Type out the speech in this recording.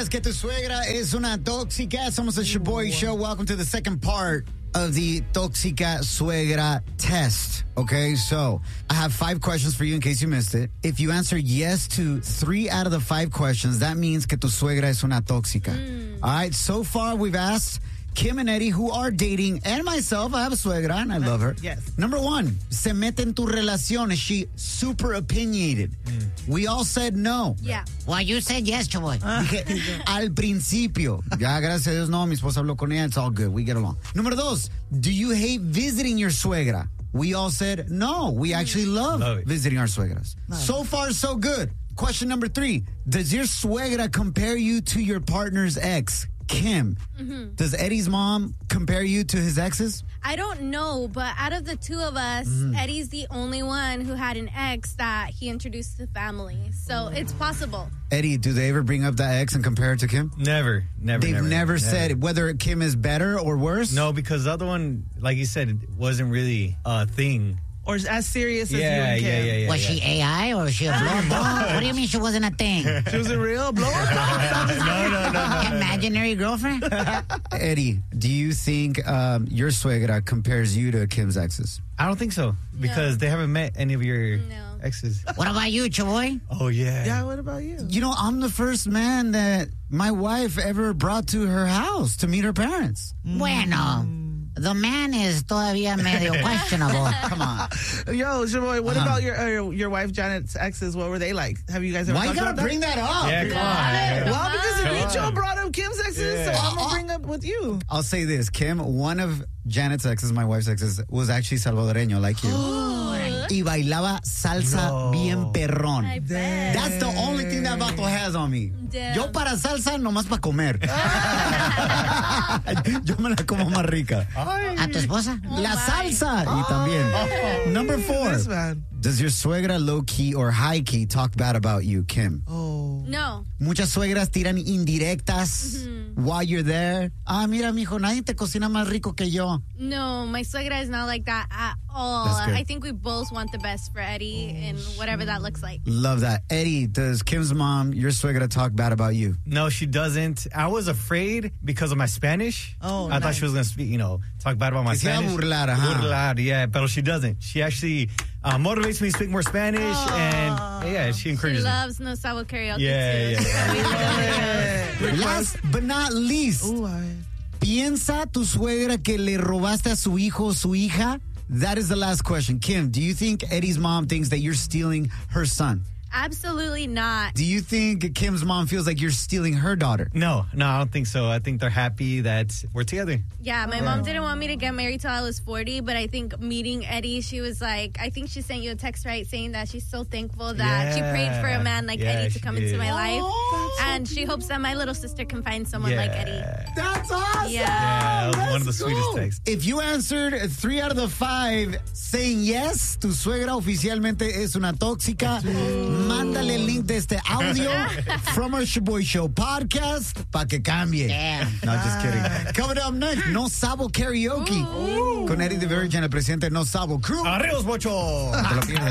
¿Sabías que tu suegra es una tóxica? Somos the Shaboy Show. Welcome to the second part of the Tóxica Suegra test. Okay, so I have 5 questions for you in case you missed it. If you answer yes to 3 out of the 5 questions, that means que tu suegra es una tóxica. All right, so far we've asked Kim and Eddie, who are dating, and myself, I have a suegra and I love her. Yes. Number 1, se mete en tu relación. Is she super opinionated? We all said no. Yeah. Well, you said yes, Chaboy. Dije, al principio. Ya, gracias a Dios, no. Mi esposa habló con ella. It's all good. We get along. Número 2, do you hate visiting your suegra? We all said no. We actually love it. visiting our suegras. So far, so good. Question number 3, does your suegra compare you to your partner's ex? Kim, does Eddie's mom compare you to his exes? I don't know, but out of the two of us, Eddie's the only one who had an ex that he introduced to the family. So it's possible. Eddie, do they ever bring up that ex and compare it to Kim? Never. They've never said whether Kim is better or worse? No, because the other one, like you said, it wasn't really a thing. Or as serious as you and Kim. Yeah. Was she AI or was she a blow-up? What do you mean she wasn't a thing? She was a real blow-up? No. Imaginary girlfriend? Eddie, do you think your suegra compares you to Kim's exes? I don't think so, because they haven't met any of your exes. What about you, Chaboy? Oh, yeah. Yeah, what about you? You know, I'm the first man that my wife ever brought to her house to meet her parents. Bueno, the man is todavía medio questionable. Come on. Yo, Shaboy, what about your wife Janet's exes? What were they like? Have you guys ever Why you talked gotta about bring that up? Yeah, come on. Well, because Come Richo on. brought up Kim's exes, so I'm going to bring up with you. I'll say this, Kim, one of Janet's exes, my wife's exes, was actually salvadoreño like you. Y bailaba salsa bien perrón. I bet. That's the only thing that vato has on me. Damn. Yo para salsa, nomás para comer. Yo me la como más rica. ¿A tu esposa? La salsa. Y también. Number 4. This man. Does your suegra low-key or high-key talk bad about you, Kim? Oh. No. Muchas suegras tiran indirectas while you're there. Ah, mira, mijo, nadie te cocina más rico que yo. No, my suegra is not like that at all. That's good. I think we both want the best for Eddie and whatever that looks like. Love that. Eddie, does Kim's mom, your suegra, talk bad about you? No, she doesn't. I was afraid because of my Spanish. Oh, I thought she was going to speak, talk bad about my Que se iba a Spanish. burlar, ajá. Burlar, yeah, but she doesn't. She actually motivates me to speak more Spanish, and she She encourages me. loves No Sabo Karaoke Yeah, too. yeah. Last but not least, Ooh, ¿piensa tu suegra que le robaste a su hijo o su hija? That is the last question. Kim, do you think Eddie's mom thinks that you're stealing her son? Absolutely not. Do you think Kim's mom feels like you're stealing her daughter? No, I don't think so. I think they're happy that we're together. Yeah, my mom didn't want me to get married till I was 40, but I think meeting Eddie, she was like, I think she sent you a text, right, saying that she's so thankful that she prayed for a man like Eddie to she come into did. my life. And she hopes that my little sister can find someone like Eddie. That's awesome! Yeah. Yeah, that was one of the sweetest texts. If you answered 3 out of the 5 saying yes, tu suegra oficialmente es una tóxica, mándale el link de este audio from our Shaboy Show podcast para que cambie. Damn. No, just kidding. Coming up next, No Sabo Karaoke con Eddie the Virgin, el presidente de No Sabo Crew. ¡Arriba, Bocho! Te lo pierdes.